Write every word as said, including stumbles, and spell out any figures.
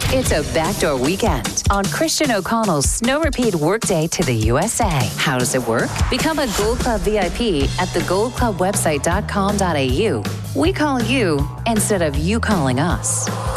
It's a backdoor weekend on Christian O'Connell's Snow Repeat Workday to the U S A. How does it work? Become a Gold Club V I P at the gold club website dot com dot a u. We call you instead of you calling us.